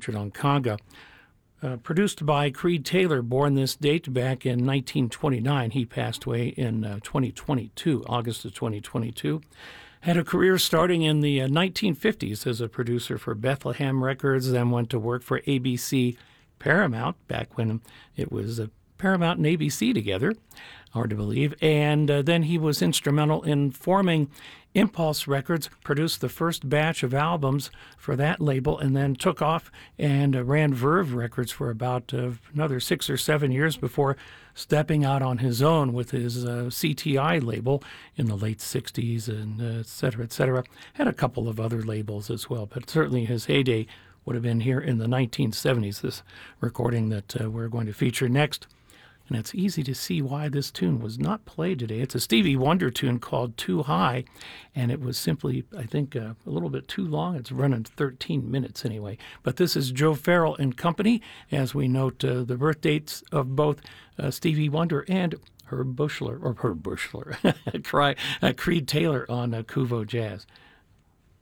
featured on Conga. Produced by Creed Taylor, born this date back in 1929. He passed away in 2022, August of 2022. Had a career starting in the 1950s as a producer for Bethlehem Records, then went to work for ABC Paramount back when it was Paramount and ABC together, hard to believe. And then he was instrumental in forming Impulse Records, produced the first batch of albums for that label, and then took off and ran Verve Records for about another 6 or 7 years before stepping out on his own with his CTI label in the late 60s and et cetera, et cetera. Had a couple of other labels as well, but certainly his heyday would have been here in the 1970s, this recording that we're going to feature next. And it's easy to see why this tune was not played today. It's a Stevie Wonder tune called Too High, and it was simply, I think, a little bit too long. It's running 13 minutes anyway. But this is Joe Farrell and Company, as we note the birth dates of both Stevie Wonder and Herb Bushler, Creed Taylor on Kuvo Jazz.